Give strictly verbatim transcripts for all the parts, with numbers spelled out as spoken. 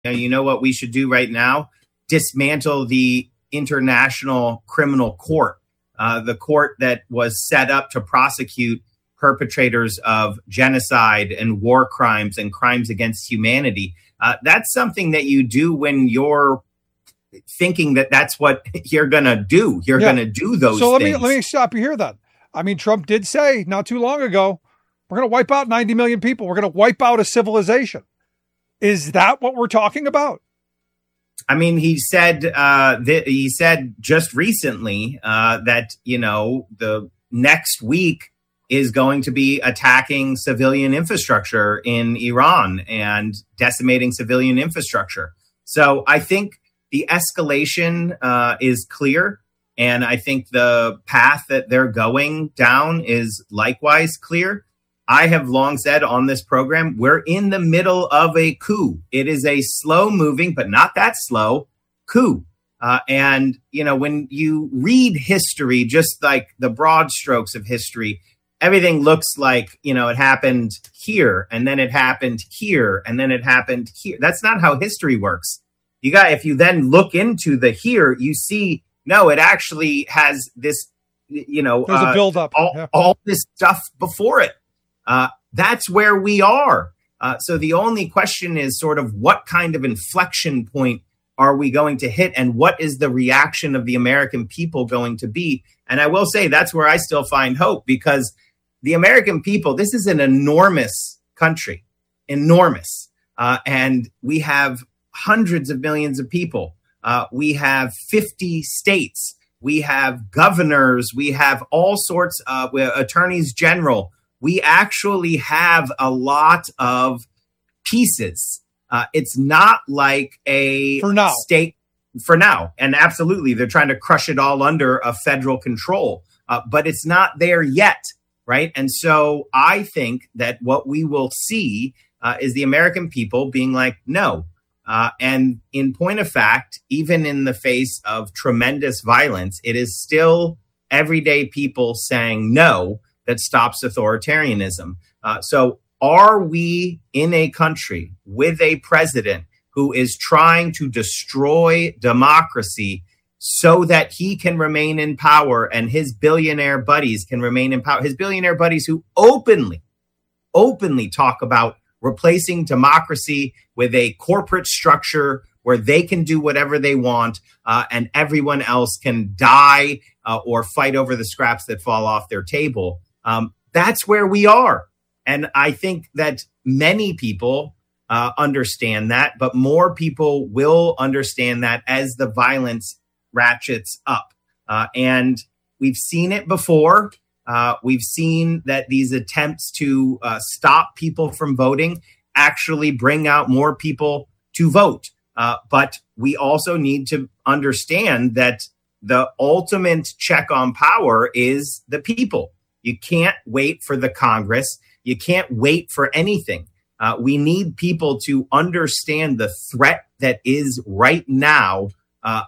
Now, you know what we should do right now? Dismantle the International Criminal Court, uh, the court that was set up to prosecute perpetrators of genocide and war crimes and crimes against humanity. Uh, that's something that you do when you're thinking that that's what you're going to do. You're yeah. going to do those so let things. me let me stop you here then. I mean, Trump did say not too long ago, we're going to wipe out ninety million people. We're going to wipe out a civilization. Is that what we're talking about? I mean, he said uh, th- he said just recently uh, that, you know, the next week is going to be attacking civilian infrastructure in Iran and decimating civilian infrastructure. So I think the escalation uh, is clear. And I think the path that they're going down is likewise clear. I have long said on this program, we're in the middle of a coup. It is a slow moving, but not that slow, coup. Uh, and, you know, when you read history, just like the broad strokes of history, everything looks like, you know, it happened here and then it happened here and then it happened here. That's not how history works. You got, if you then look into the here, you see, no, it actually has this, you know, there's uh, a buildup, all, yeah. all this stuff before it. Uh, that's where we are. Uh, so the only question is sort of what kind of inflection point are we going to hit and what is the reaction of the American people going to be? And I will say that's where I still find hope, because the American people, this is an enormous country, enormous. Uh, and we have hundreds of millions of people. Uh, we have fifty states. We have governors. We have all sorts of uh, attorneys general. We actually have a lot of pieces. Uh, it's not like a for now. state for now. And absolutely, they're trying to crush it all under a federal control. Uh, but it's not there yet, right? And so I think that what we will see uh, is the American people being like, no. Uh, and in point of fact, even in the face of tremendous violence, it is still everyday people saying no that stops authoritarianism. Uh, so are we in a country with a president who is trying to destroy democracy so that he can remain in power and his billionaire buddies can remain in power? His billionaire buddies who openly, openly talk about replacing democracy with a corporate structure where they can do whatever they want uh, and everyone else can die uh, or fight over the scraps that fall off their table. Um, that's where we are. And I think that many people uh, understand that, but more people will understand that as the violence ratchets up. Uh, and we've seen it before. Uh, we've seen that these attempts to uh, stop people from voting actually bring out more people to vote. Uh, but we also need to understand that the ultimate check on power is the people. You can't wait for the Congress. You can't wait for anything. Uh, we need people to understand the threat that is right now uh,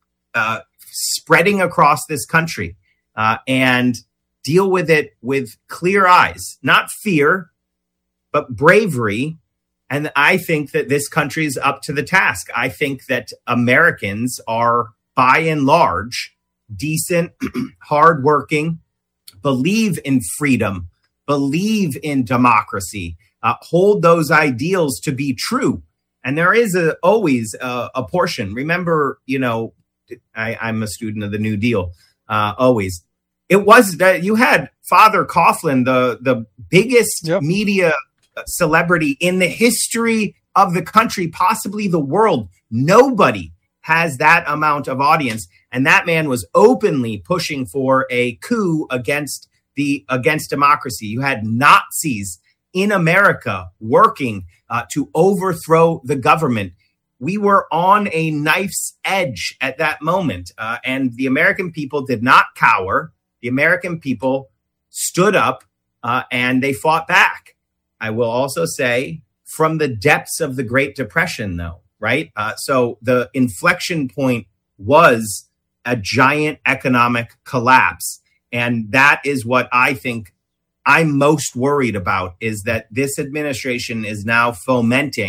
uh, spreading across this country uh, and deal with it with clear eyes, not fear, but bravery. And I think that this country is up to the task. I think that Americans are, by and large, decent, hardworking, believe in freedom, believe in democracy, uh, hold those ideals to be true. And there is a, always a, a portion. Remember, you know, I, I'm a student of the New Deal, uh, always. It was that you had Father Coughlin, the, the biggest yep. media celebrity in the history of the country, possibly the world. Nobody has that amount of audience. And that man was openly pushing for a coup against the against democracy. You had Nazis in America working uh, to overthrow the government. We were on a knife's edge at that moment. Uh, and the American people did not cower. The American people stood up uh, and they fought back. I will also say from the depths of the Great Depression, though, right? Uh, so the inflection point was a giant economic collapse. And that is what I think I'm most worried about, is that this administration is now fomenting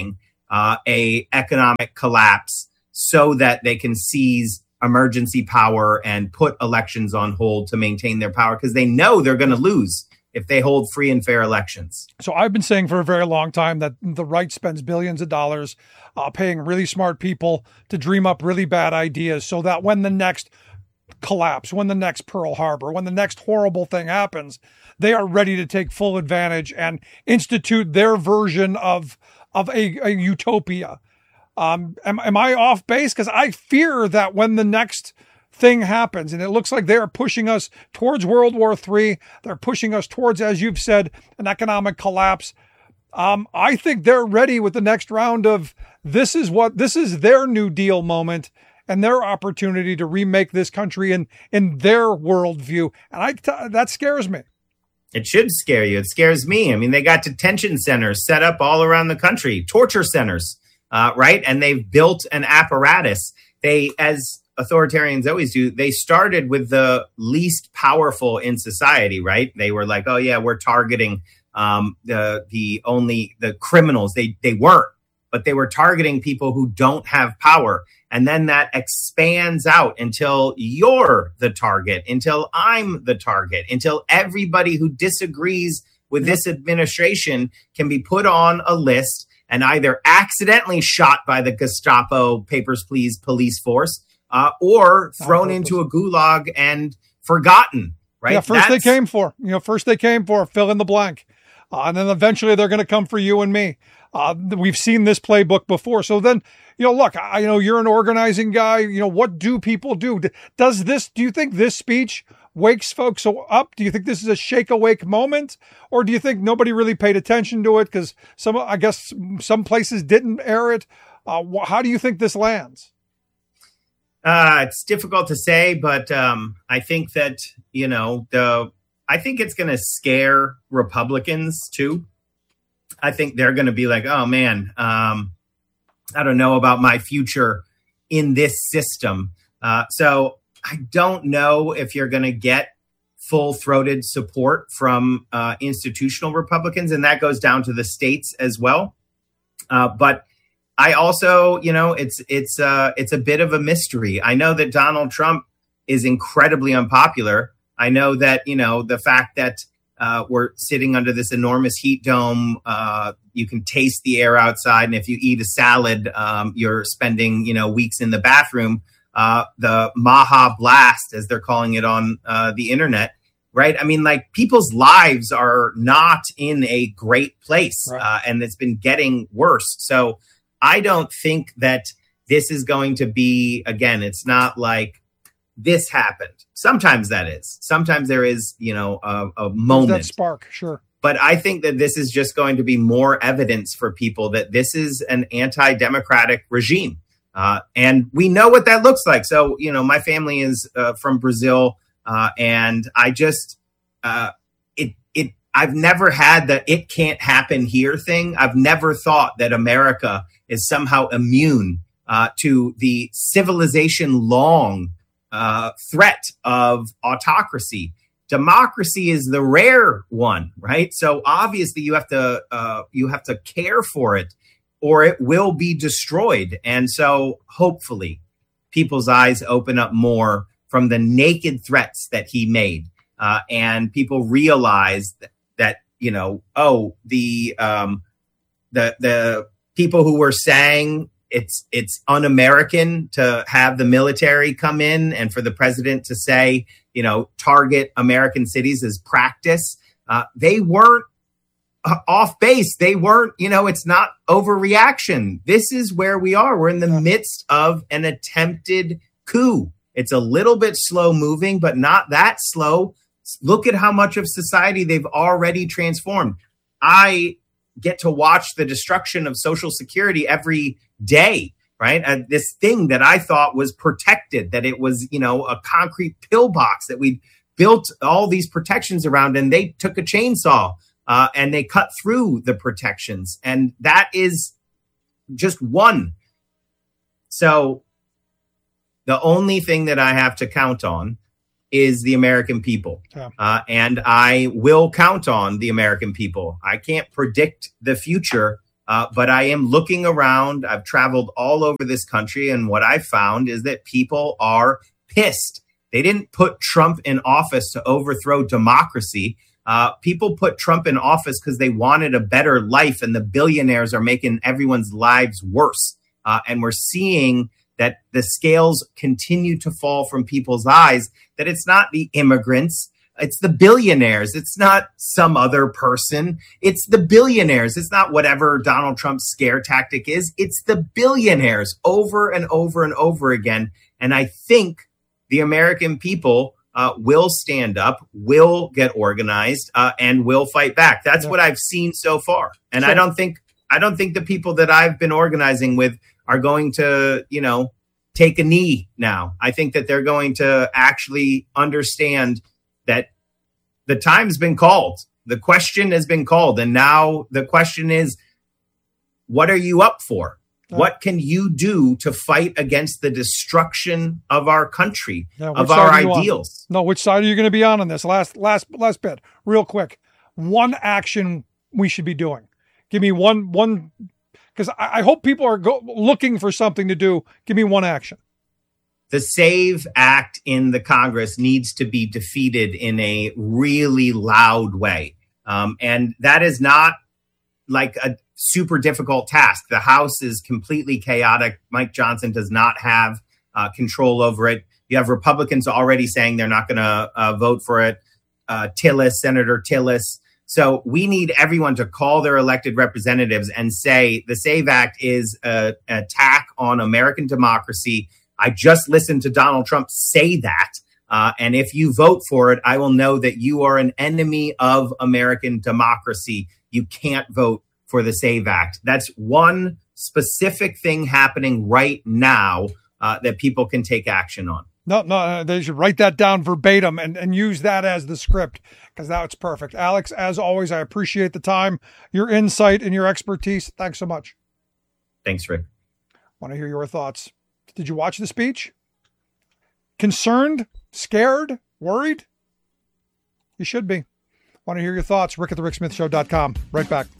uh, a economic collapse so that they can seize emergency power and put elections on hold to maintain their power, because they know they're going to lose if they hold free and fair elections. So I've been saying for a very long time that the right spends billions of dollars uh, paying really smart people to dream up really bad ideas so that when the next collapse, when the next Pearl Harbor, when the next horrible thing happens, they are ready to take full advantage and institute their version of of a, a utopia. Um, am, am I off base? Because I fear that when the next thing happens, and it looks like they're pushing us towards World War Three, they're pushing us towards, as you've said, an economic collapse. Um, I think they're ready with the next round of this is what this is their New Deal moment and their opportunity to remake this country in in their worldview, and I t- that scares me. It should scare you. It scares me. I mean, they got detention centers set up all around the country, torture centers. Uh, right. And they've built an apparatus. They, as authoritarians always do, they started with the least powerful in society. Right. They were like, oh, yeah, we're targeting um, the the only the criminals. They they weren't, but they were targeting people who don't have power. And then that expands out until you're the target, until I'm the target, until everybody who disagrees with this administration can be put on a list and either accidentally shot by the Gestapo Papers, Please police force, uh, or thrown into a gulag and forgotten, right? Yeah, first That's... they came for, you know, first they came for, fill in the blank. Uh, and then eventually they're going to come for you and me. Uh, we've seen this playbook before. So then, you know, look, I you know you're an organizing guy. You know, what do people do? Does this, do you think this speech wakes folks up? Do you think this is a shake awake moment, or do you think nobody really paid attention to it because some, I guess, some places didn't air it? Uh, wh- how do you think this lands? Uh, it's difficult to say, but um, I think that you know the. I think it's going to scare Republicans too. I think they're going to be like, "Oh man, um, I don't know about my future in this system." Uh, so. I don't know if you're going to get full-throated support from uh, institutional Republicans, and that goes down to the states as well. Uh, but I also, you know, it's it's uh, it's a bit of a mystery. I know that Donald Trump is incredibly unpopular. I know that, you know, the fact that uh, we're sitting under this enormous heat dome, uh, you can taste the air outside, and if you eat a salad, um, you're spending, you know, weeks in the bathroom. Uh, the Maha Blast, as they're calling it on uh, the internet, right? I mean, like, people's lives are not in a great place, right. uh, and it's been getting worse. So I don't think that this is going to be, again, it's not like this happened. Sometimes that is. Sometimes there is, you know, a, a moment. That spark, sure. But I think that this is just going to be more evidence for people that this is an anti-democratic regime. Uh, and we know what that looks like. So, you know, my family is uh, from Brazil, uh, and I just, uh, it, it, I've never had the "it can't happen here" thing. I've never thought that America is somehow immune uh, to the civilization-long uh, threat of autocracy. Democracy is the rare one, right? So obviously you have to, uh, you have to care for it, or it will be destroyed. And so hopefully people's eyes open up more from the naked threats that he made. Uh, and people realize that, that, you know, oh, the, um, the, the people who were saying it's, it's un-American to have the military come in and for the president to say, you know, target American cities as practice. Uh, they weren't off base. They weren't, you know, it's not overreaction. This is where we are. We're in the midst of an attempted coup. It's a little bit slow moving, but not that slow. Look at how much of society they've already transformed. I get to watch the destruction of Social Security every day, right? Uh, this thing that I thought was protected, that it was, you know, a concrete pillbox that we built all these protections around, and they took a chainsaw Uh, and they cut through the protections. And that is just one. So the only thing that I have to count on is the American people. Yeah. Uh, and I will count on the American people. I can't predict the future, Uh, but I am looking around. I've traveled all over this country, and what I found is that people are pissed. They didn't put Trump in office to overthrow democracy. Uh, people put Trump in office because they wanted a better life, and the billionaires are making everyone's lives worse. Uh, and we're seeing that the scales continue to fall from people's eyes, that it's not the immigrants, it's the billionaires. It's not some other person. It's the billionaires. It's not whatever Donald Trump's scare tactic is. It's the billionaires over and over and over again. And I think the American people uh, will stand up, will get organized, uh, and will fight back. That's yeah. what I've seen so far. And so, I don't think I don't think the people that I've been organizing with are going to, you know, take a knee now. I think that they're going to actually understand that the time's been called. The question has been called. And now the question is, what are you up for? Yeah. What can you do to fight against the destruction of our country, yeah, of our ideals? No, which side are you going to be on on this? Last, last, last bit, real quick. One action we should be doing. Give me one, one, because I, I hope people are go, looking for something to do. Give me one action. The SAVE Act in the Congress needs to be defeated in a really loud way. Um, and that is not like a super difficult task. The House is completely chaotic. Mike Johnson does not have uh, control over it. You have Republicans already saying they're not going to uh, vote for it. Uh, Tillis, Senator Tillis. So we need everyone to call their elected representatives and say the SAVE Act is a, an attack on American democracy. I just listened to Donald Trump say that. Uh, and if you vote for it, I will know that you are an enemy of American democracy. You can't vote for the SAVE Act. That's one specific thing happening right now uh, that people can take action on. No, no, they should write that down verbatim and, and use that as the script, because that's perfect. Alex, as always, I appreciate the time, your insight, and your expertise. Thanks so much. Thanks, Rick. Want to hear your thoughts. Did you watch the speech? Concerned? Scared? Worried? You should be. Want to hear your thoughts? Rick at the rick smith show dot com. Right back.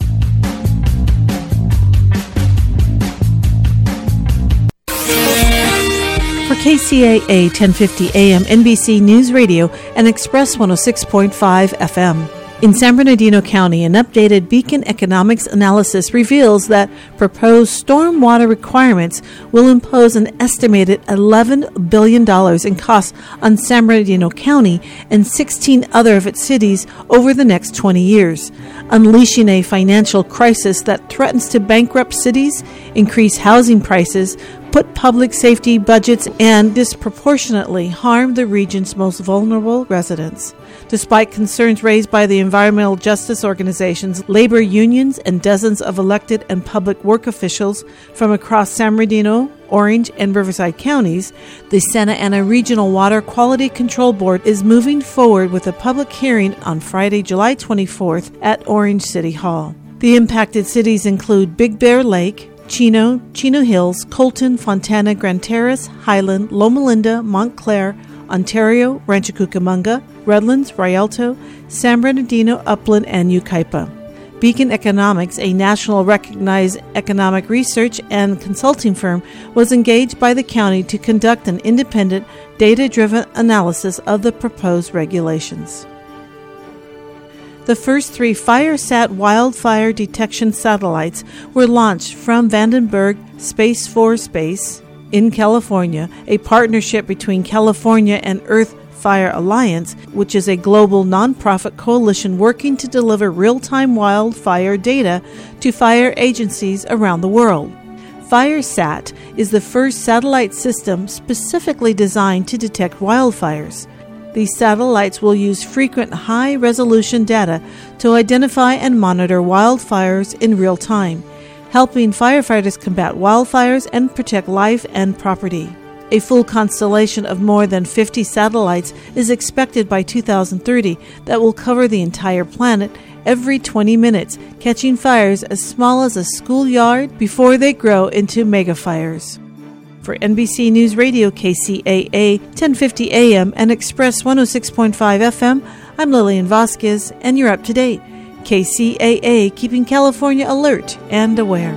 For K C A A ten fifty A M N B C News Radio and Express one oh six point five F M. In San Bernardino County, an updated Beacon economics analysis reveals that proposed stormwater requirements will impose an estimated eleven billion dollars in costs on San Bernardino County and sixteen other of its cities over the next twenty years, unleashing a financial crisis that threatens to bankrupt cities, increase housing prices, put public safety budgets, and disproportionately harm the region's most vulnerable residents. Despite concerns raised by the environmental justice organizations, labor unions, and dozens of elected and public work officials from across San Bernardino, Orange, and Riverside counties, the Santa Ana Regional Water Quality Control Board is moving forward with a public hearing on Friday, July twenty-fourth at Orange City Hall. The impacted cities include Big Bear Lake, Chino, Chino Hills, Colton, Fontana, Grand Terrace, Highland, Loma Linda, Montclair, Ontario, Rancho Cucamonga, Redlands, Rialto, San Bernardino, Upland, and Yucaipa. Beacon Economics, a national recognized economic research and consulting firm, was engaged by the county to conduct an independent, data-driven analysis of the proposed regulations. The first three FireSat wildfire detection satellites were launched from Vandenberg Space Force Base in California, a partnership between California and Earth Fire Alliance, which is a global nonprofit coalition working to deliver real-time wildfire data to fire agencies around the world. FireSat is the first satellite system specifically designed to detect wildfires. These satellites will use frequent high-resolution data to identify and monitor wildfires in real time, helping firefighters combat wildfires and protect life and property. A full constellation of more than fifty satellites is expected by two thousand thirty that will cover the entire planet every twenty minutes, catching fires as small as a schoolyard before they grow into megafires. For N B C News Radio, K C A A ten fifty A M and Express one oh six point five F M, I'm Lillian Vasquez, and you're up to date. K C A A, keeping California alert and aware.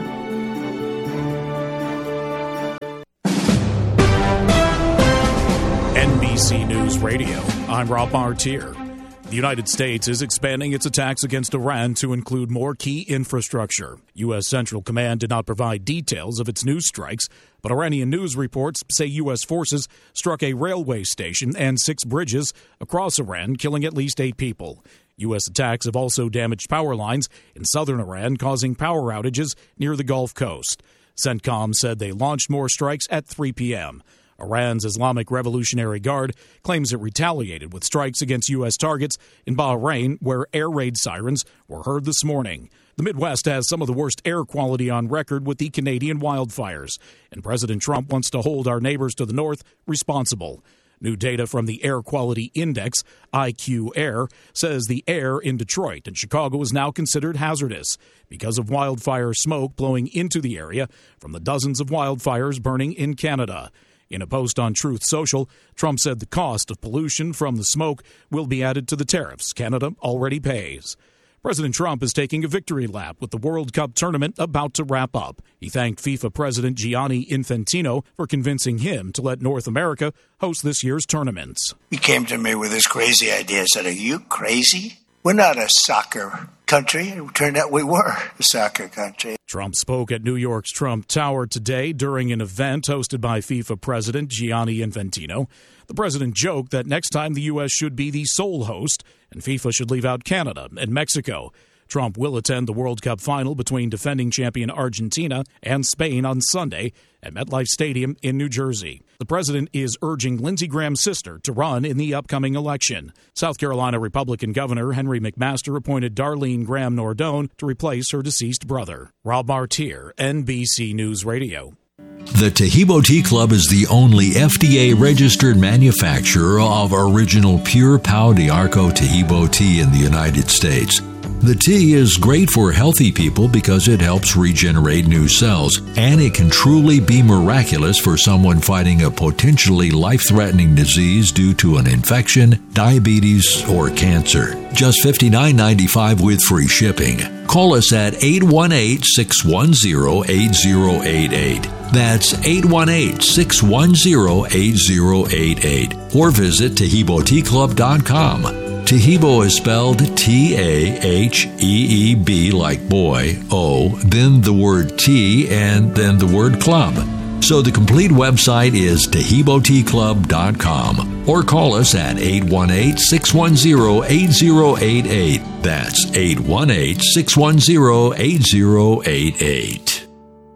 N B C News Radio, I'm Rob Martier. The United States is expanding its attacks against Iran to include more key infrastructure. U S. Central Command did not provide details of its new strikes, but Iranian news reports say U S forces struck a railway station and six bridges across Iran, killing at least eight people. U S attacks have also damaged power lines in southern Iran, causing power outages near the Gulf Coast. CENTCOM said they launched more strikes at three p.m. Iran's Islamic Revolutionary Guard claims it retaliated with strikes against U S targets in Bahrain, where air raid sirens were heard this morning. The Midwest has some of the worst air quality on record with the Canadian wildfires, and President Trump wants to hold our neighbors to the north responsible. New data from the Air Quality Index, I Q Air, says the air in Detroit and Chicago is now considered hazardous because of wildfire smoke blowing into the area from the dozens of wildfires burning in Canada. In a post on Truth Social, Trump said the cost of pollution from the smoke will be added to the tariffs Canada already pays. President Trump is taking a victory lap with the World Cup tournament about to wrap up. He thanked FIFA President Gianni Infantino for convincing him to let North America host this year's tournaments. He came to me with this crazy idea. I said, are you crazy? We're not a soccer country. It turned out we were a soccer country. Trump spoke at New York's Trump Tower today during an event hosted by FIFA President Gianni Infantino. The president joked that next time the U S should be the sole host and FIFA should leave out Canada and Mexico. Trump will attend the World Cup final between defending champion Argentina and Spain on Sunday at MetLife Stadium in New Jersey. The president is urging Lindsey Graham's sister to run in the upcoming election. South Carolina Republican Governor Henry McMaster appointed Darlene Graham Nordone to replace her deceased brother. Rob Martier, N B C News Radio. The Taheebo Tea Club is the only F D A-registered manufacturer of original pure Pau d'Arco Taheebo tea in the United States. The tea is great for healthy people because it helps regenerate new cells, and it can truly be miraculous for someone fighting a potentially life-threatening disease due to an infection, diabetes, or cancer. Just fifty-nine ninety-five with free shipping. Call us at eight one eight, six one zero, eight zero eight eight. That's eight one eight, six one zero, eight zero eight eight. Or visit Taheebo Tea Club dot com. Taheebo is spelled T A H E E B like boy, O, then the word tea, and then the word club. So the complete website is Taheebo Tea Club dot com. Or call us at eight one eight, six one zero, eight zero eight eight. That's eight one eight, six one zero, eight zero eight eight.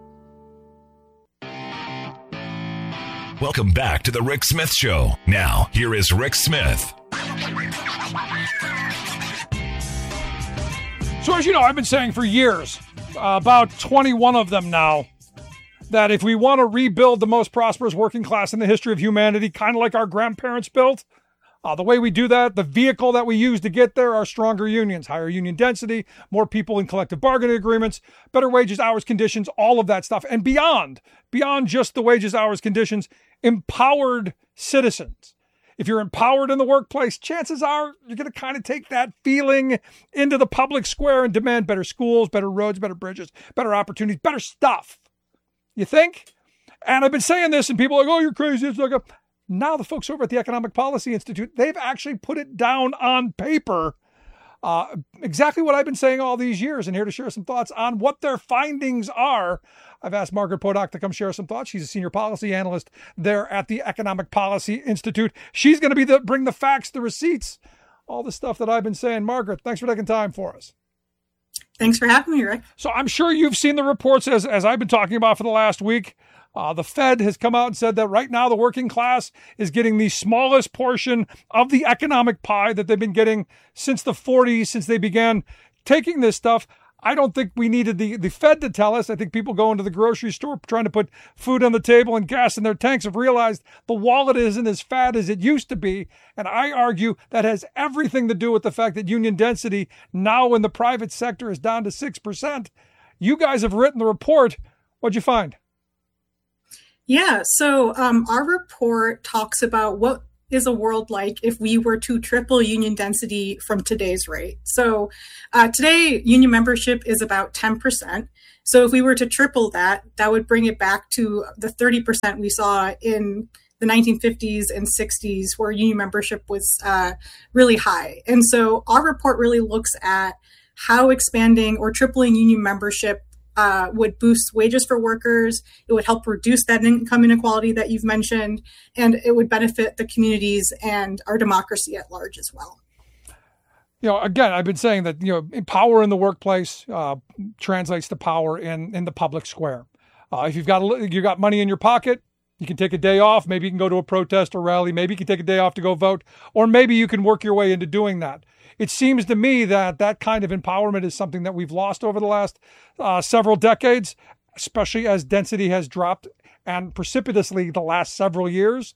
Welcome back to The Rick Smith Show. Now, here is Rick Smith. So as you know, I've been saying for years, uh, about twenty-one of them now, that if we want to rebuild the most prosperous working class in the history of humanity, kind of like our grandparents built, uh, the way we do that, the vehicle that we use to get there are stronger unions, higher union density, more people in collective bargaining agreements, better wages, hours, conditions, all of that stuff. And beyond, beyond just the wages, hours, conditions, empowered citizens. If you're empowered in the workplace, chances are you're going to kind of take that feeling into the public square and demand better schools, better roads, better bridges, better opportunities, better stuff. You think? And I've been saying this and people are like, oh, you're crazy. It's like a... Now the folks over at the Economic Policy Institute, they've actually put it down on paper. Uh, exactly what I've been saying all these years, and here to share some thoughts on what their findings are. I've asked Margaret Podock to come share some thoughts. She's a senior policy analyst there at the Economic Policy Institute. She's going to be the bring the facts, the receipts, all the stuff that I've been saying. Margaret, thanks for taking time for us. Thanks for having me, Rick. So I'm sure you've seen the reports as, as I've been talking about for the last week. Uh, the Fed has come out and said that right now the working class is getting the smallest portion of the economic pie that they've been getting since the forties, since they began taking this stuff. I don't think we needed the, the Fed to tell us. I think people going to the grocery store trying to put food on the table and gas in their tanks have realized the wallet isn't as fat as it used to be. And I argue that has everything to do with the fact that union density now in the private sector is down to six percent. You guys have written the report. What'd you find? Yeah, so um, our report talks about what is a world like if we were to triple union density from today's rate? So uh, today, union membership is about ten percent. So if we were to triple that, that would bring it back to the thirty percent we saw in the nineteen fifties and sixties, where union membership was uh, really high. And so our report really looks at how expanding or tripling union membership Uh, would boost wages for workers. It would help reduce that income inequality that you've mentioned, and it would benefit the communities and our democracy at large as well. You know, again, I've been saying that, you know, power in the workplace uh, translates to power in, in the public square. Uh, if you've got you got money in your pocket, you can take a day off. Maybe you can go to a protest or rally. Maybe you can take a day off to go vote, or maybe you can work your way into doing that. It seems to me that that kind of empowerment is something that we've lost over the last uh, several decades, especially as density has dropped and precipitously the last several years.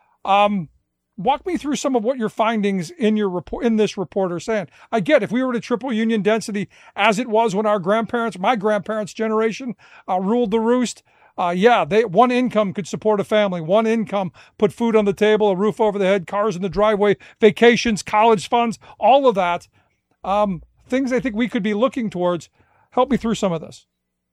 Um, walk me through some of what your findings in your report, in this report, are saying. I get if we were to triple union density as it was when our grandparents, my grandparents' generation, uh, ruled the roost. Uh, yeah, they one income could support a family. One income put food on the table, a roof over the head, cars in the driveway, vacations, college funds, all of that. Um, things I think we could be looking towards. Help me through some of this.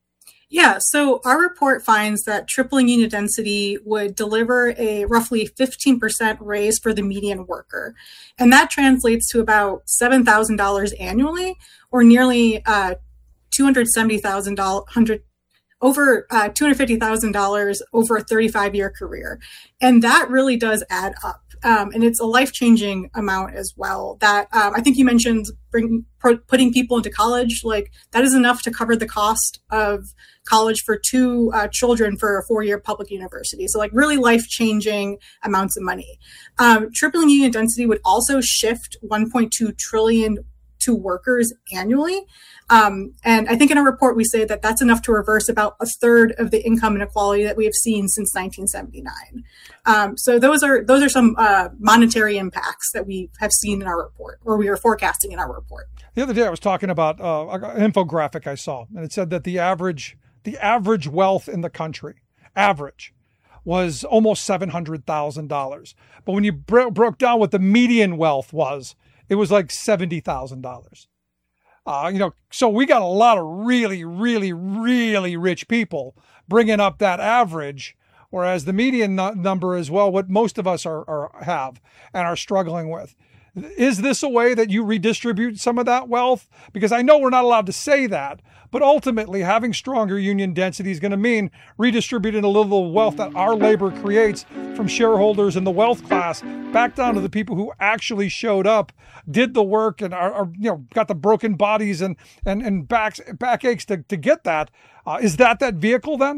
Yeah, so our report finds that tripling union density would deliver a roughly fifteen percent raise for the median worker. And that translates to about seven thousand dollars annually, or nearly uh, two hundred seventy thousand dollars, over uh, two hundred fifty thousand dollars over a thirty-five year career. And that really does add up. Um, and it's a life-changing amount as well that um, I think you mentioned bring, pro- putting people into college. Like that is enough to cover the cost of college for two uh, children for a four-year public university. So like really life-changing amounts of money. Um, tripling union density would also shift one point two trillion dollars to workers annually. Um, and I think in our report, we say that that's enough to reverse about a third of the income inequality that we have seen since nineteen seventy-nine. Um, so those are those are some uh, monetary impacts that we have seen in our report, or we are forecasting in our report. The other day I was talking about uh, an infographic I saw, and it said that the average the average wealth in the country, average, was almost seven hundred thousand dollars. But when you bro- broke down what the median wealth was, it was like seventy thousand dollars. Uh, you know, so we got a lot of really, really, really rich people bringing up that average, whereas the median no- number is, well, what most of us are, are have and are struggling with. Is this a way that you redistribute some of that wealth? Because I know we're not allowed to say that, but ultimately having stronger union density is going to mean redistributing a little wealth that our labor creates from shareholders and the wealth class back down to the people who actually showed up, did the work, and are, are you know got the broken bodies and and and backs backaches to to get that. Uh, is that that vehicle then?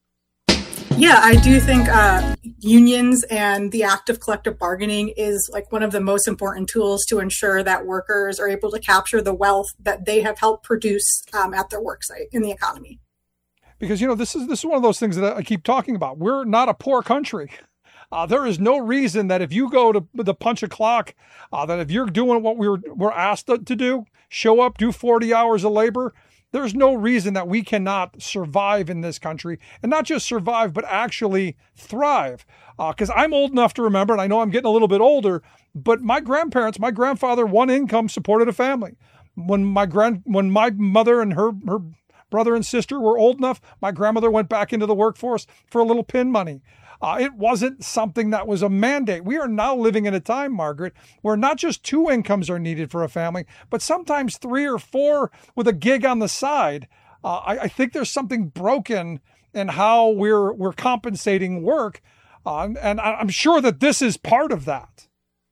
Yeah, I do think uh, unions and the act of collective bargaining is like one of the most important tools to ensure that workers are able to capture the wealth that they have helped produce um, at their work site in the economy. Because, you know, this is this is one of those things that I keep talking about. We're not a poor country. Uh, there is no reason that if you go to the punch a clock, uh, that if you're doing what we were, we're asked to, to do, show up, do forty hours of labor, there's no reason that we cannot survive in this country, and not just survive, but actually thrive. Because uh, I'm old enough to remember, and I know I'm getting a little bit older, but my grandparents, my grandfather, one income supported a family. When my grand, when my mother and her her brother and sister were old enough, my grandmother went back into the workforce for a little pin money. Uh, it wasn't something that was a mandate. We are now living in a time, Margaret, where not just two incomes are needed for a family, but sometimes three or four with a gig on the side. Uh, I, I think there's something broken in how we're we're compensating work, uh, and I'm sure that this is part of that.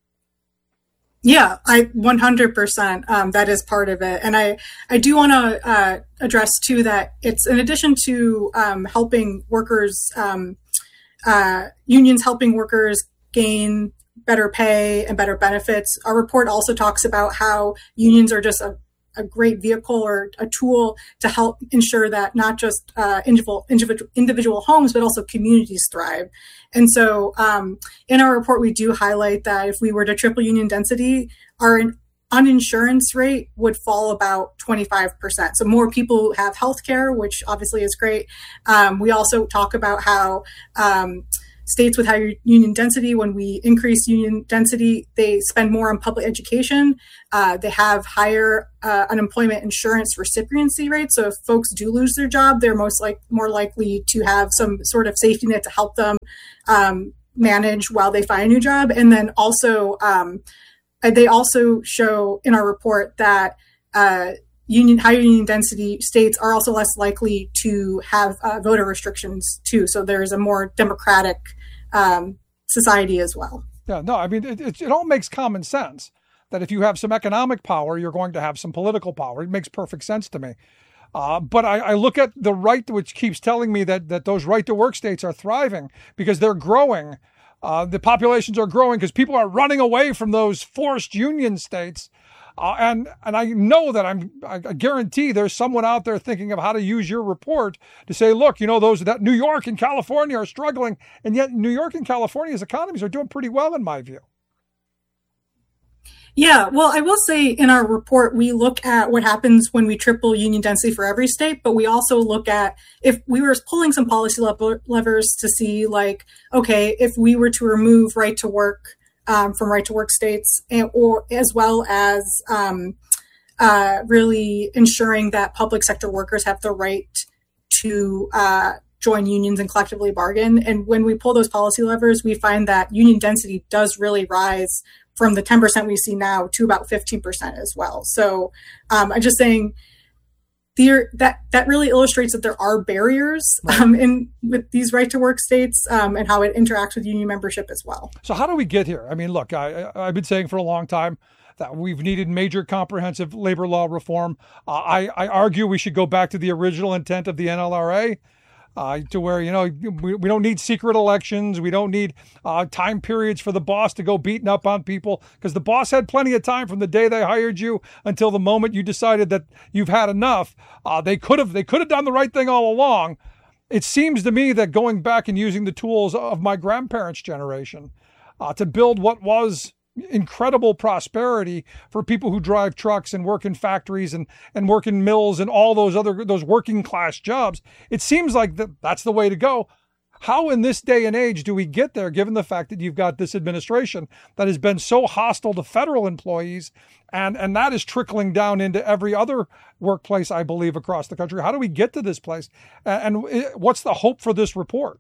Yeah, I one hundred percent um, that is part of it. And I, I do want to uh, address, too, that it's in addition to um, helping workers, um, uh, unions helping workers gain better pay and better benefits. Our report also talks about how unions are just a, a great vehicle or a tool to help ensure that not just uh, individual, individual individual homes, but also communities thrive. And so um, in our report, we do highlight that if we were to triple union density, our uninsurance rate would fall about twenty-five percent. So more people have health care, which obviously is great. Um, we also talk about how um, states with higher union density, when we increase union density, they spend more on public education. Uh, they have higher uh, unemployment insurance recipiency rates. So if folks do lose their job, they're most like more likely to have some sort of safety net to help them um, manage while they find a new job. And then also, um, they also show in our report that uh, union higher union density states are also less likely to have uh, voter restrictions too. So there's a more democratic um, society as well. Yeah, no, I mean, it, it, it all makes common sense that if you have some economic power, you're going to have some political power. It makes perfect sense to me. Uh, but I, I look at the right, which keeps telling me that that those right-to-work states are thriving because they're growing. Uh, the populations are growing because people are running away from those forced union states. Uh, and and I know that I'm, I guarantee there's someone out there thinking of how to use your report to say, look, you know, those that New York and California are struggling. And yet New York and California's economies are doing pretty well, in my view. Yeah, well, I will say in our report, we look at what happens when we triple union density for every state, but we also look at if we were pulling some policy lever- levers to see, like, okay, if we were to remove right to work um, from right to work states, and, or as well as um, uh, really ensuring that public sector workers have the right to uh, join unions and collectively bargain. And when we pull those policy levers, we find that union density does really rise from the ten percent we see now to about fifteen percent as well. So um, I'm just saying there, that that really illustrates that there are barriers um, in with these right to work states um, and how it interacts with union membership as well. So how do we get here? I mean, look, I, I've been saying for a long time that we've needed major comprehensive labor law reform. Uh, I, I argue we should go back to the original intent of the N L R A. Uh, to where, you know, we, we don't need secret elections. We don't need uh, time periods for the boss to go beating up on people, because the boss had plenty of time from the day they hired you until the moment you decided that you've had enough. Uh, they could have they could have done the right thing all along. It seems to me that going back and using the tools of my grandparents' generation uh, to build what was incredible prosperity for people who drive trucks and work in factories and, and work in mills and all those other, those working class jobs. It seems like that that's the way to go. How in this day and age do we get there, given the fact that you've got this administration that has been so hostile to federal employees, and, and that is trickling down into every other workplace, I believe, across the country? How do we get to this place? And what's the hope for this report?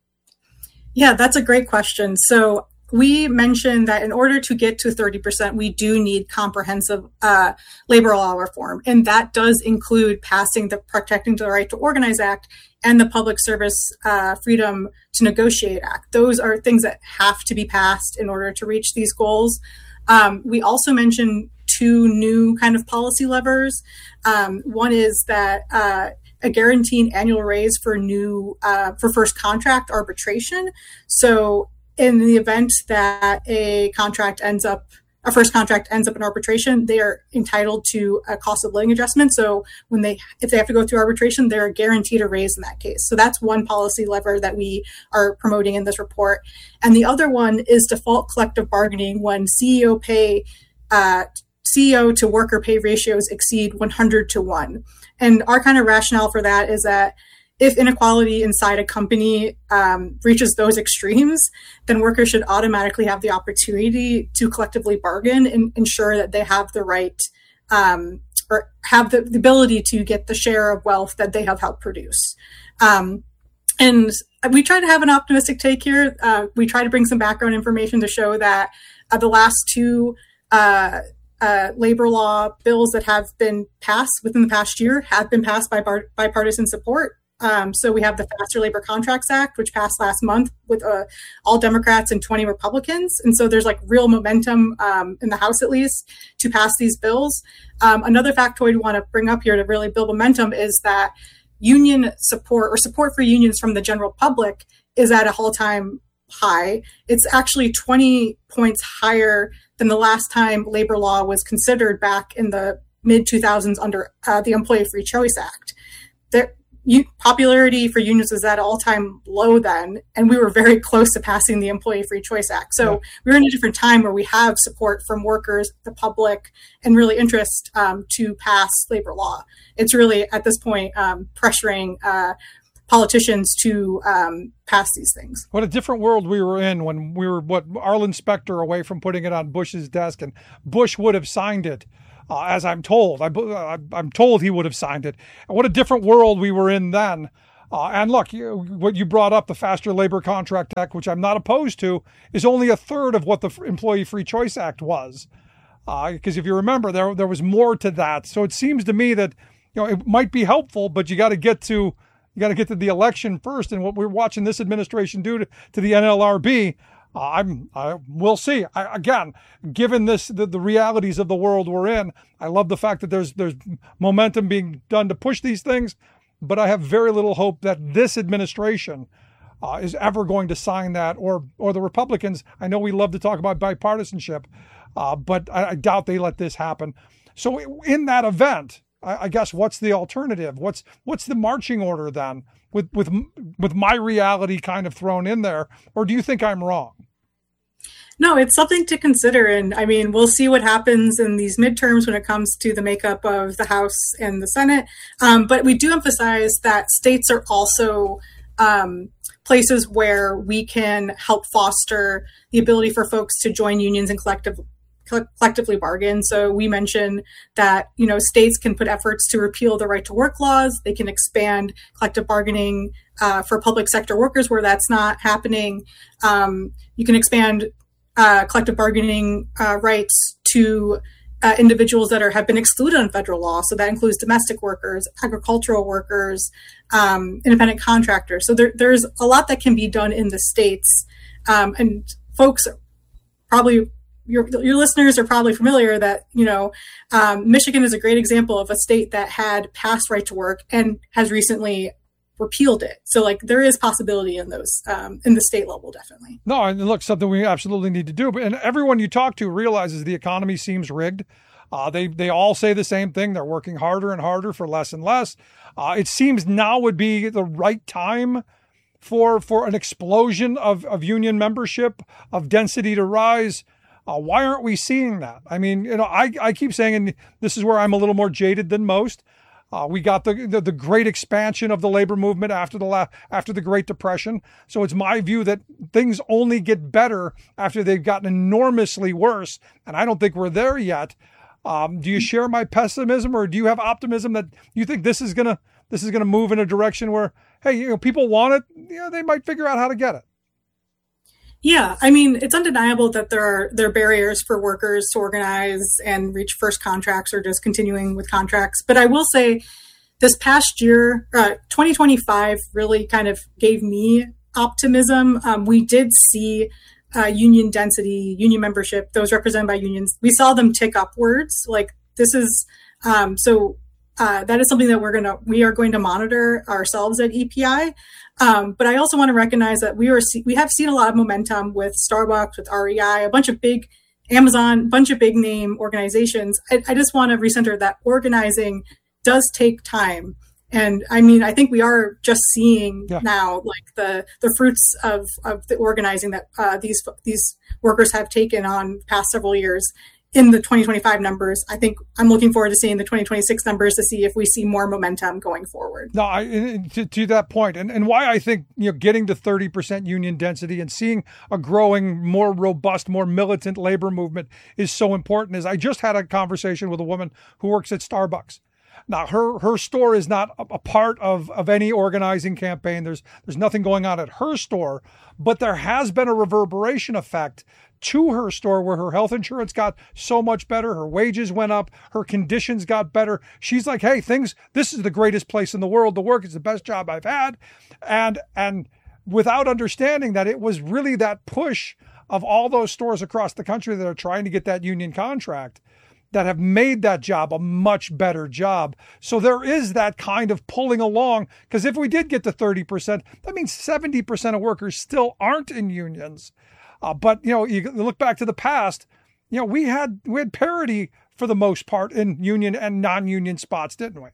Yeah, that's a great question. So we mentioned that in order to get to thirty percent, we do need comprehensive uh, labor law reform. And that does include passing the Protecting the Right to Organize Act and the Public Service uh, Freedom to Negotiate Act. Those are things that have to be passed in order to reach these goals. Um, we also mentioned two new kind of policy levers. Um, one is that uh, a guaranteed annual raise for new uh, for first contract arbitration. So in the event that a contract ends up, a first contract ends up in arbitration, they are entitled to a cost of living adjustment. So when they, if they have to go through arbitration, they're guaranteed a raise in that case. So that's one policy lever that we are promoting in this report. And the other one is default collective bargaining when C E O pay, uh, C E O to worker pay ratios exceed one hundred to one. And our kind of rationale for that is that if inequality inside a company um, reaches those extremes, then workers should automatically have the opportunity to collectively bargain and ensure that they have the right um, or have the, the ability to get the share of wealth that they have helped produce. Um, and we try to have an optimistic take here. Uh, we try to bring some background information to show that uh, the last two uh, uh, labor law bills that have been passed within the past year have been passed by bar- bipartisan support. Um, so we have the Faster Labor Contracts Act, which passed last month with uh, all Democrats and twenty Republicans. And so there's like real momentum um, in the House, at least, to pass these bills. Um, another factoid we want to bring up here to really build momentum is that union support or support for unions from the general public is at a all-time high. It's actually twenty points higher than the last time labor law was considered back in the mid two thousands under uh, the Employee Free Choice Act. There, U- popularity for unions was at an all-time low then, and we were very close to passing the Employee Free Choice Act. So yeah. We're in a different time where we have support from workers, the public, and really interest um, to pass labor law. It's really, at this point, um, pressuring uh, politicians to um, pass these things. What a different world we were in when we were, what, Arlen Specter away from putting it on Bush's desk, and Bush would have signed it, uh, as I'm told. I, I, I'm told he would have signed it. And what a different world we were in then. Uh, and look, you, what you brought up, the Faster Labor Contract Act, which I'm not opposed to, is only a third of what the Employee Free Choice Act was. Because uh, if you remember, there there was more to that. So it seems to me that, you know, it might be helpful, but you got to get to you got to get to the election first. And what we're watching this administration do to, to the N L R B, uh, I'm I, we'll see. I, again, given this the, the realities of the world we're in, I love the fact that there's there's momentum being done to push these things. But I have very little hope that this administration uh, is ever going to sign that, or or the Republicans. I know we love to talk about bipartisanship, uh, but I, I doubt they let this happen. So in that event, I, I guess what's the alternative? What's what's the marching order then, with with with my reality kind of thrown in there? Or do you think I'm wrong? No, it's something to consider. And I mean, we'll see what happens in these midterms when it comes to the makeup of the House and the Senate. Um, but we do emphasize that states are also um, places where we can help foster the ability for folks to join unions and collective, collectively bargain. So we mentioned that, you know, states can put efforts to repeal the right to work laws. They can expand collective bargaining uh, for public sector workers where that's not happening. Um, you can expand Uh, collective bargaining uh, rights to uh, individuals that are have been excluded on federal law. So that includes domestic workers, agricultural workers, um, independent contractors. So there, there's a lot that can be done in the states. Um, and folks, probably your your listeners are probably familiar that, you know, um, Michigan is a great example of a state that had passed right to work and has recently repealed it. So like there is possibility in those um, in the state level, definitely. No, and look, something we absolutely need to do. But and everyone you talk to realizes the economy seems rigged. Uh, they they all say the same thing. They're working harder and harder for less and less. Uh, it seems now would be the right time for for an explosion of, of union membership, of density to rise. Uh, why aren't we seeing that? I mean, you know, I, I keep saying, and this is where I'm a little more jaded than most. Uh, we got the, the the great expansion of the labor movement after the la- after the Great Depression. So it's my view that things only get better after they've gotten enormously worse, and I don't think we're there yet. Um, do you share my pessimism, or do you have optimism that you think this is gonna this is gonna move in a direction where, hey, you know, people want it, yeah, they might figure out how to get it? Yeah, I mean, it's undeniable that there are there are barriers for workers to organize and reach first contracts or just continuing with contracts. But I will say this past year, uh, twenty twenty-five really kind of gave me optimism. Um, we did see uh, union density, union membership, those represented by unions. We saw them tick upwards. Like this is um, so. Uh, that is something that we're gonna we are going to monitor ourselves at E P I. Um, but I also want to recognize that we are we have seen a lot of momentum with Starbucks, with R E I, a bunch of big Amazon, a bunch of big name organizations. I, I just want to recenter that organizing does take time. And I mean, I think we are just seeing yeah. now like the the fruits of, of the organizing that uh, these these workers have taken on the past several years. In the twenty twenty-five numbers, I think I'm looking forward to seeing the twenty twenty-six numbers to see if we see more momentum going forward. No, I, to, to that point, and, and why I think, you know, getting to thirty percent union density and seeing a growing, more robust, more militant labor movement is so important is I just had a conversation with a woman who works at Starbucks. Now, her her store is not a part of, of any organizing campaign. There's there's nothing going on at her store, but there has been a reverberation effect to her store where her health insurance got so much better, her wages went up, her conditions got better. She's like, hey, things, this is the greatest place in the world to work. It's the best job I've had. And and without understanding that it was really that push of all those stores across the country that are trying to get that union contract that have made that job a much better job. So there is that kind of pulling along, because if we did get to thirty percent, that means seventy percent of workers still aren't in unions. Uh, but, you know, you look back to the past, you know, we had we had parity for the most part in union and non-union spots, didn't we?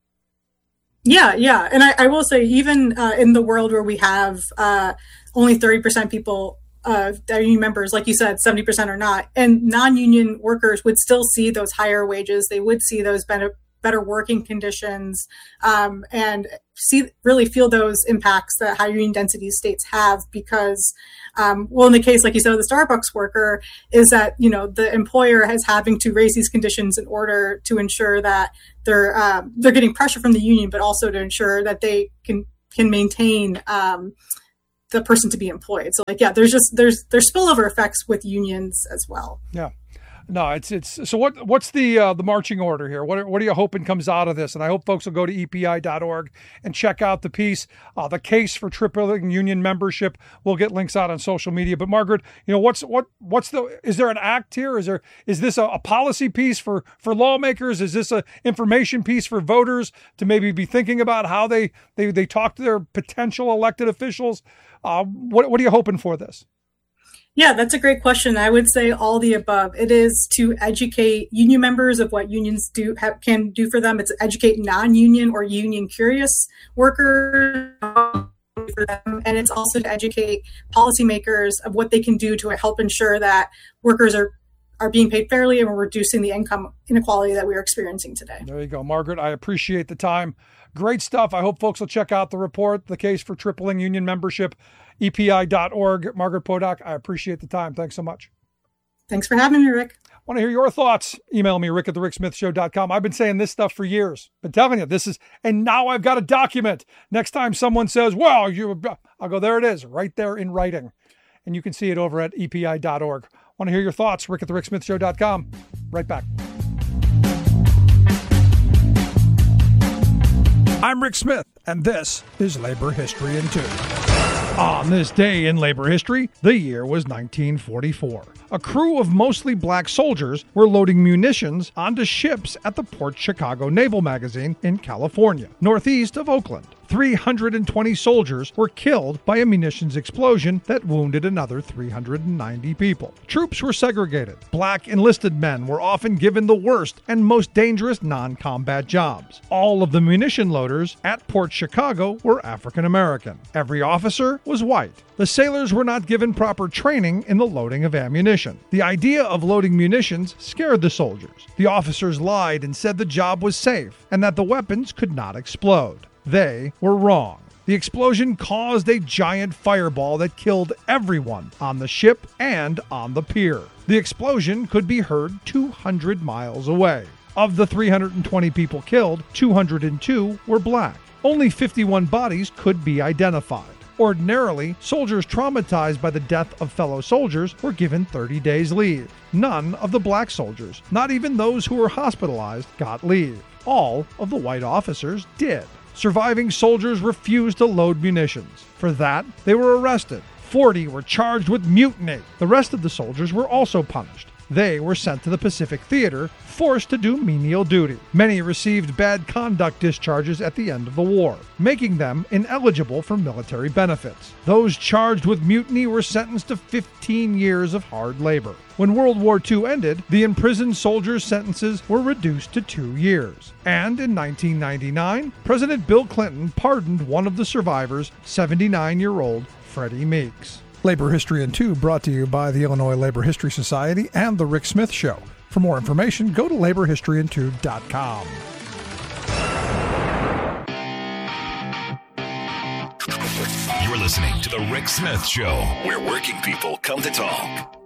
Yeah, yeah. And I, I will say, even uh, in the world where we have uh, only thirty percent people uh, that are union members, like you said, seventy percent are not, and non-union workers would still see those higher wages. They would see those benefits. better working conditions, um, and see really feel those impacts that higher union density states have. Because, um, well, in the case, like you said, of the Starbucks worker, is that, you know, the employer is having to raise these conditions in order to ensure that they're um, they're getting pressure from the union, but also to ensure that they can can maintain um, the person to be employed. So, like, yeah, there's just there's there's spillover effects with unions as well. Yeah. No, it's it's so what what's the uh, the marching order here? What are, what are you hoping comes out of this? And I hope folks will go to E P I dot org and check out the piece, uh, the case for tripling union membership. We'll get links out on social media. But Margaret, you know, what's what what's the is there an act here? Is there is this a, a policy piece for for lawmakers? Is this a information piece for voters to maybe be thinking about how they they they talk to their potential elected officials? Uh, what what are you hoping for this? Yeah, that's a great question. I would say all the above. It is to educate union members of what unions do have, can do for them. It's to educate non-union or union curious workers for them. And it's also to educate policymakers of what they can do to help ensure that workers are are being paid fairly and we're reducing the income inequality that we're experiencing today. There you go, Margaret. I appreciate the time. Great stuff. I hope folks will check out the report, the case for tripling union membership, E P I dot org. Margaret Potok, I appreciate the time. Thanks so much. Thanks for having me, Rick. I want to hear your thoughts. Email me, rick at the rick smith show dot com. I've been saying this stuff for years. Been telling you this is, and now I've got a document. Next time someone says, well, you, I'll go, there it is, right there in writing. And you can see it over at E P I dot org. I want to hear your thoughts, rick at the rick smith show dot com. Right back. I'm Rick Smith, and this is Labor History in Two. On this day in labor history, the year was nineteen forty-four. A crew of mostly black soldiers were loading munitions onto ships at the Port Chicago Naval Magazine in California, northeast of Oakland. three hundred twenty soldiers were killed by a munitions explosion that wounded another three hundred ninety people. Troops were segregated. Black enlisted men were often given the worst and most dangerous non-combat jobs. All of the munition loaders at Port Chicago were African American. Every officer was white. The sailors were not given proper training in the loading of ammunition. The idea of loading munitions scared the soldiers. The officers lied and said the job was safe and that the weapons could not explode. They were wrong. The explosion caused a giant fireball that killed everyone on the ship and on the pier. The explosion could be heard two hundred miles away. Of the three hundred twenty people killed, two hundred two were black. Only fifty-one bodies could be identified. Ordinarily, soldiers traumatized by the death of fellow soldiers were given thirty days leave. None of the black soldiers, not even those who were hospitalized, got leave. All of the white officers did. Surviving soldiers refused to load munitions. For that, they were arrested. forty were charged with mutiny. The rest of the soldiers were also punished. They were sent to the Pacific Theater, forced to do menial duty. Many received bad conduct discharges at the end of the war, making them ineligible for military benefits. Those charged with mutiny were sentenced to fifteen years of hard labor. When World War Two ended, the imprisoned soldiers' sentences were reduced to two years. And in nineteen ninety-nine, President Bill Clinton pardoned one of the survivors, seventy-nine-year-old Freddie Meeks. Labor History in Two brought to you by the Illinois Labor History Society and The Rick Smith Show. For more information, go to labor history in two dot com. You're listening to The Rick Smith Show, where working people come to talk.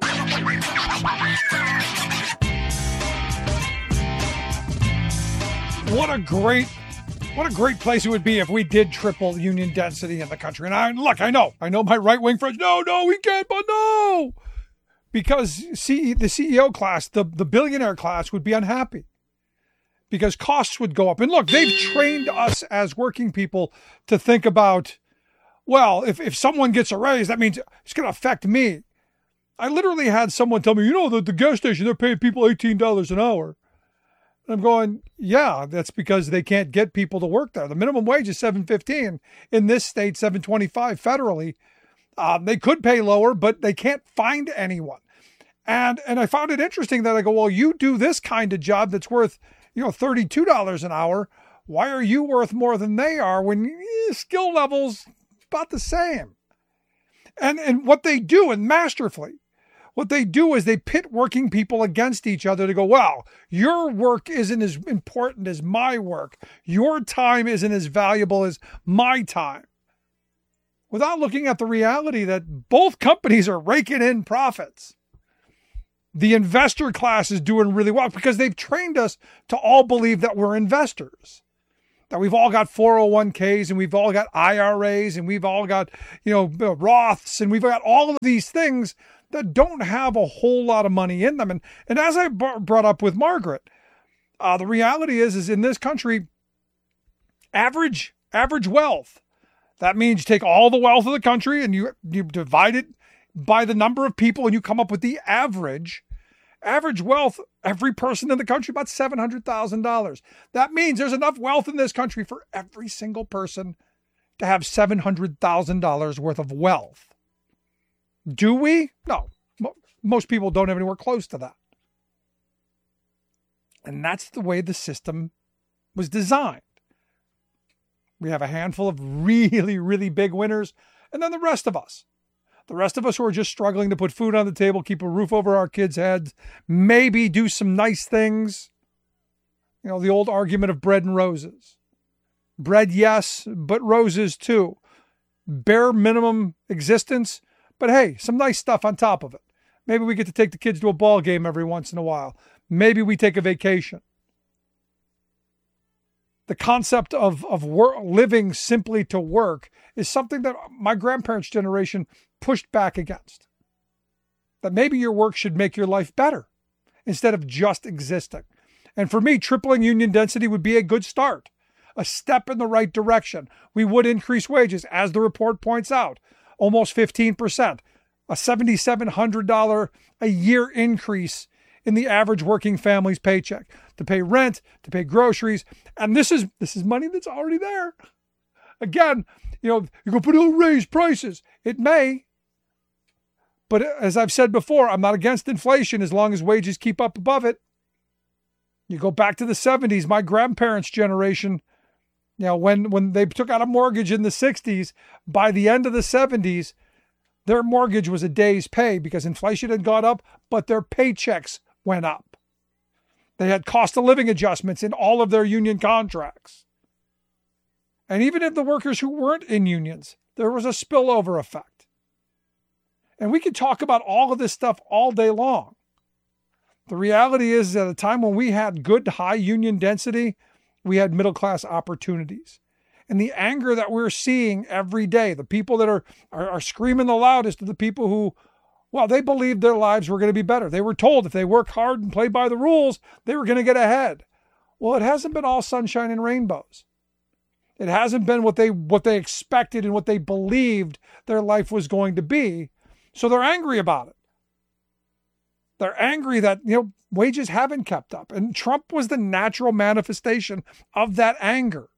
What a great What a great place it would be if we did triple union density in the country. And I look, I know, I know my right-wing friends, no, no, we can't, but no. Because C- the C E O class, the, the billionaire class would be unhappy. Because costs would go up. And look, they've trained us as working people to think about, well, if, if someone gets a raise, that means it's going to affect me. I literally had someone tell me, you know, the, the gas station, they're paying people eighteen dollars an hour. I'm going, yeah, that's because they can't get people to work there. The minimum wage is seven fifteen in this state, seven twenty-five federally. Um, they could pay lower, but they can't find anyone. And and I found it interesting that I go, well, you do this kind of job that's worth, you know, thirty-two dollars an hour. Why are you worth more than they are when eh, skill level's about the same? And and what they do, and masterfully, what they do is they pit working people against each other to go, well, your work isn't as important as my work. Your time isn't as valuable as my time. Without looking at the reality that both companies are raking in profits. The investor class is doing really well because they've trained us to all believe that we're investors. That we've all got four oh one k's and we've all got I R As and we've all got, you know, Roths and we've got all of these things that don't have a whole lot of money in them. And, and as I b- brought up with Margaret, uh, the reality is, is in this country, average, average wealth, that means you take all the wealth of the country and you, you divide it by the number of people and you come up with the average. Average wealth, every person in the country, about seven hundred thousand dollars. That means there's enough wealth in this country for every single person to have seven hundred thousand dollars worth of wealth. Do we? No. Most people don't have anywhere close to that. And that's the way the system was designed. We have a handful of really, really big winners, and then the rest of us. The rest of us who are just struggling to put food on the table, keep a roof over our kids' heads, maybe do some nice things. You know, the old argument of bread and roses. Bread, yes, but roses too. Bare minimum existence, but hey, some nice stuff on top of it. Maybe we get to take the kids to a ball game every once in a while. Maybe we take a vacation. The concept of, of work, living simply to work is something that my grandparents' generation pushed back against. That maybe your work should make your life better instead of just existing. And for me, tripling union density would be a good start, a step in the right direction. We would increase wages, as the report points out, almost fifteen percent, a seven thousand seven hundred dollars a year increase in the average working family's paycheck to pay rent, to pay groceries. And this is this is money that's already there. Again, you know, you go, but it'll raise prices. It may. But as I've said before, I'm not against inflation as long as wages keep up above it. You go back to the seventies, my grandparents' generation, you know, when, when they took out a mortgage in the sixties, by the end of the seventies, their mortgage was a day's pay because inflation had gone up, but their paychecks went up. They had cost of living adjustments in all of their union contracts. And even if the workers who weren't in unions, there was a spillover effect. And we could talk about all of this stuff all day long. The reality is, at a time when we had good high union density, we had middle-class opportunities. And the anger that we're seeing every day, the people that are, are, are screaming the loudest are the people who, well, they believed their lives were going to be better. They were told if they worked hard and played by the rules, they were going to get ahead. Well, it hasn't been all sunshine and rainbows. It hasn't been what they what they expected and what they believed their life was going to be. So they're angry about it. They're angry that, you know, wages haven't kept up. And Trump was the natural manifestation of that anger.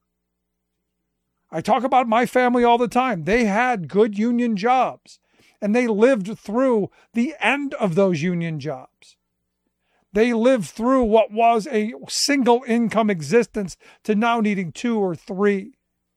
I talk about my family all the time. They had good union jobs, and they lived through the end of those union jobs. They lived through what was a single income existence to now needing two or three.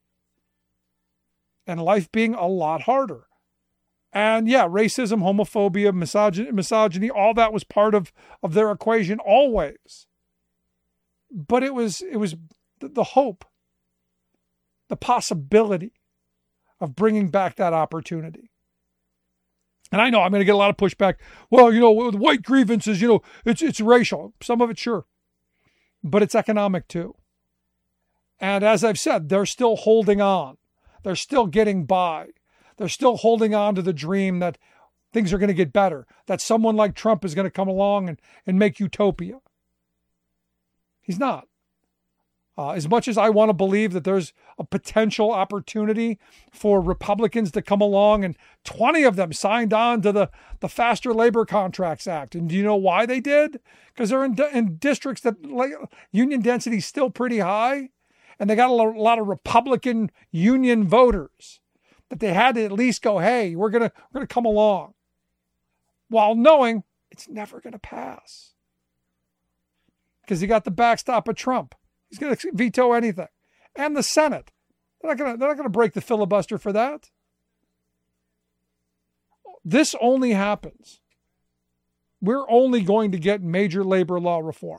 And life being a lot harder. And yeah, racism, homophobia, misogyny, misogyny, all that was part of, of their equation always. But it was it was the hope, the possibility of bringing back that opportunity. And I know I'm going to get a lot of pushback. Well, you know, with white grievances, you know, it's it's racial. Some of it, sure. But it's economic too. And as I've said, they're still holding on. They're still getting by. They're still holding on to the dream that things are going to get better, that someone like Trump is going to come along and, and make utopia. He's not. Uh, as much as I want to believe that there's a potential opportunity for Republicans to come along, and twenty of them signed on to the, the Faster Labor Contracts Act. And do you know why they did? Because they're in, in districts that like, union density is still pretty high, and they got a lot of Republican union voters. That they had to at least go, hey, we're gonna we're gonna come along, while knowing it's never gonna pass because you got the backstop of Trump. He's gonna veto anything, and the Senate. They're not gonna they're not gonna break the filibuster for that. This only happens we're only going to get major labor law reform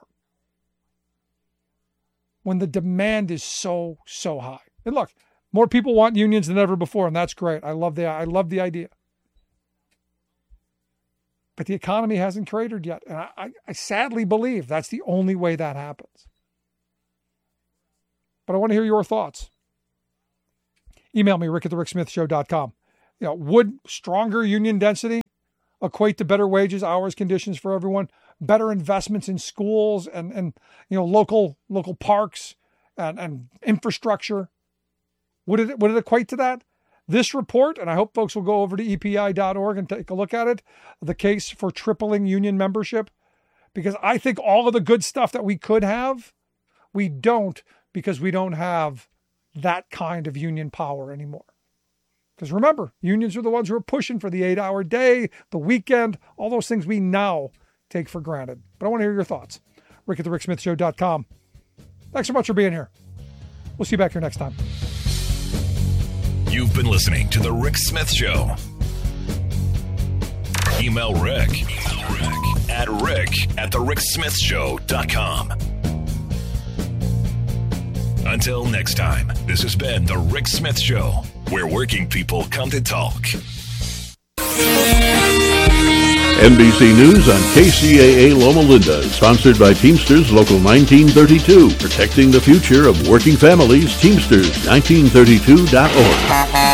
when the demand is so, so high. And look, more people want unions than ever before, and that's great. I love the, I love the idea. But the economy hasn't cratered yet. And I, I sadly believe that's the only way that happens. But I want to hear your thoughts. Email me, rick at the rick smith show dot com. You know, would stronger union density equate to better wages, hours, conditions for everyone, better investments in schools and, and you know, local local parks and, and infrastructure? Would it would it equate to that? This report, and I hope folks will go over to E P I dot org and take a look at it, the case for tripling union membership, because I think all of the good stuff that we could have, we don't, because we don't have that kind of union power anymore. Because remember, unions are the ones who are pushing for the eight-hour day, the weekend, all those things we now take for granted. But I want to hear your thoughts. rick at the rick smith show dot com. Thanks so much for being here. We'll see you back here next time. You've been listening to The Rick Smith Show. Email Rick, Email Rick at rick at the rick smith show dot com. Until next time, this has been The Rick Smith Show, where working people come to talk. N B C News on K C A A Loma Linda, sponsored by Teamsters Local nineteen thirty-two, protecting the future of working families. Teamsters nineteen thirty-two dot org.